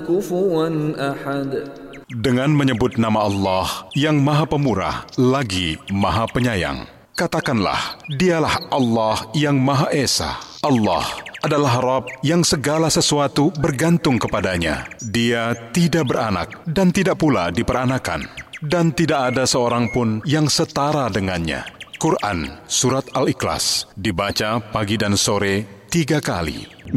كفوا أحد. Dengan menyebut nama Allah yang Maha Pemurah lagi Maha Penyayang, katakanlah, dialah Allah yang Maha Esa. Allah adalah Rabb yang segala sesuatu bergantung kepadanya. Dia tidak beranak dan tidak pula diperanakan, dan tidak ada seorang pun yang setara dengannya. Quran Surat Al-Ikhlas dibaca pagi dan sore 3 kali.